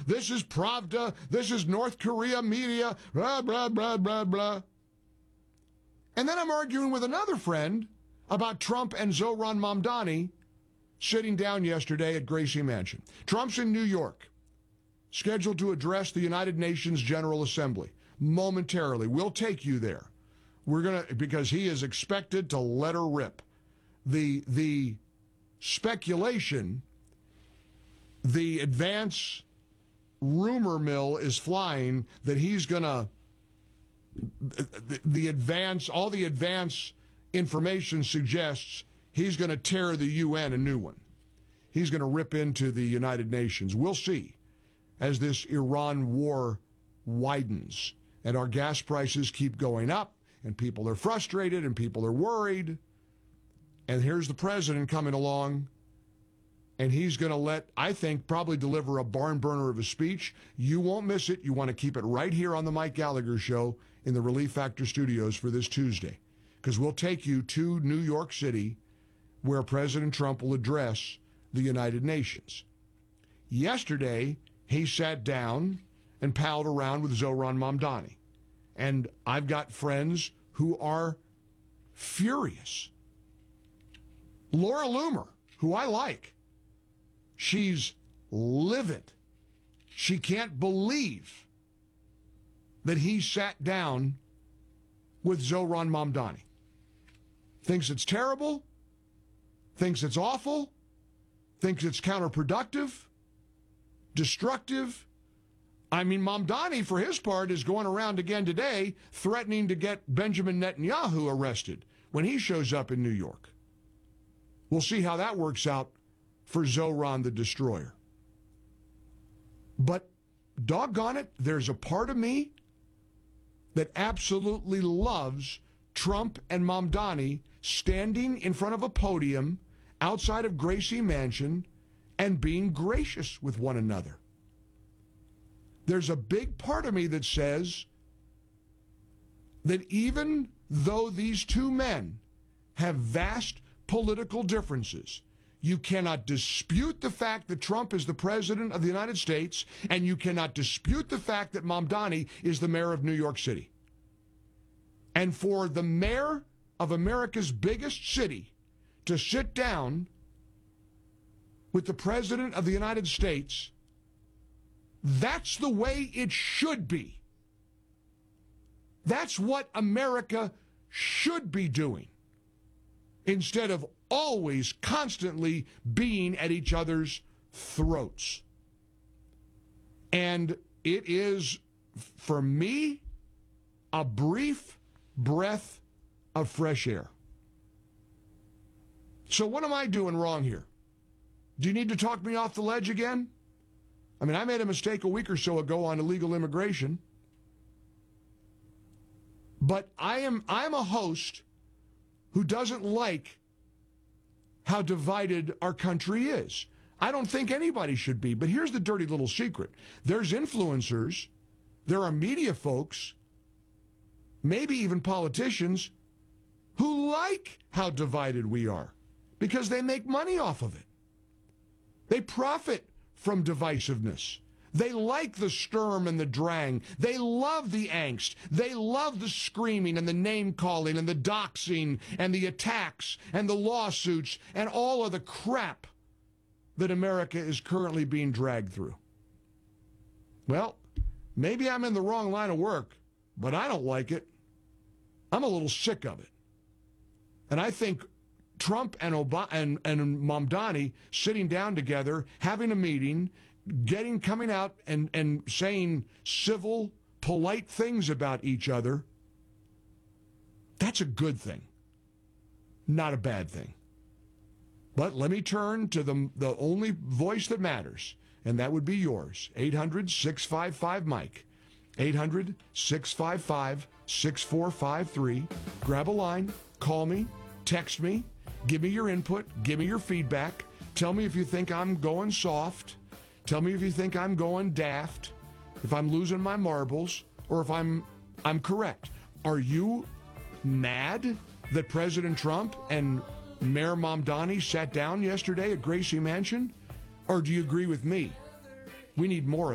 This is Pravda. This is North Korea media. Blah, blah, blah, blah, blah. And then I'm arguing with another friend about Trump and Zohran Mamdani sitting down yesterday at Gracie Mansion. Trump's in New York, scheduled to address the United Nations General Assembly momentarily. We'll take you there. Because he is expected to let her rip. The speculation, the advance rumor mill is flying that he's going to, all the advance information suggests he's going to tear the UN a new one. He's going to rip into the United Nations. We'll see as this Iran war widens and our gas prices keep going up and people are frustrated and people are worried. And here's the president coming along, and he's going to I think, probably deliver a barn burner of a speech. You won't miss it. You want to keep it right here on the Mike Gallagher Show in the Relief Factor Studios for this Tuesday, because we'll take you to New York City, where President Trump will address the United Nations. Yesterday, he sat down and palled around with Zohran Mamdani. And I've got friends who are furious. Laura Loomer, who I like, she's livid. She can't believe that he sat down with Zohran Mamdani. Thinks it's terrible, thinks it's awful, thinks it's counterproductive, destructive. I mean, Mamdani, for his part, is going around again today threatening to get Benjamin Netanyahu arrested when he shows up in New York. We'll see how that works out for Zohran the Destroyer. But doggone it, there's a part of me that absolutely loves Trump and Mamdani standing in front of a podium outside of Gracie Mansion and being gracious with one another. There's a big part of me that says that even though these two men have vast political differences, you cannot dispute the fact that Trump is the president of the United States, and you cannot dispute the fact that Mamdani is the mayor of New York City. And for the mayor of America's biggest city to sit down with the president of the United States, that's the way it should be. That's what America should be doing, instead of always constantly being at each other's throats. And it is, for me, a brief breath of fresh air. So what am I doing wrong here? Do you need to talk me off the ledge again? I mean, I made a mistake a week or so ago on illegal immigration. But I'm a host who doesn't like how divided our country is. I don't think anybody should be, but here's the dirty little secret. There's influencers, there are media folks, maybe even politicians, who like how divided we are because they make money off of it. They profit from divisiveness. They like the sturm and the drang. They love the angst. They love the screaming and the name-calling and the doxing and the attacks and the lawsuits and all of the crap that America is currently being dragged through. Well, maybe I'm in the wrong line of work, but I don't like it. I'm a little sick of it. And I think Trump and Mamdani sitting down together, having a meeting, coming out and saying civil, polite things about each other, that's a good thing, not a bad thing. But let me turn to the only voice that matters, and that would be yours. 800-655-MIKE. 800-655-6453. Grab a line, call me, text me, give me your input, give me your feedback. Tell me if you think I'm going soft. Tell me if you think I'm going daft, if I'm losing my marbles, or if I'm correct. Are you mad that President Trump and Mayor Mamdani sat down yesterday at Gracie Mansion? Or do you agree with me? We need more